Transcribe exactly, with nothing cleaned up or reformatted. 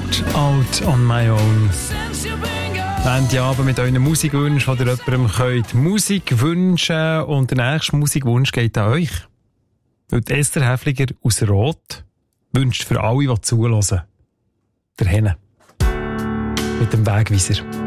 Out on my own. Wenn ihr aber mit euren Musikwünschen oder jemandem könnt Musik wünschen und der nächste Musikwunsch geht an euch. Und Esther Häfliger aus Rot wünscht für alle, die zuhören, der Henne. Mit dem Wegweiser.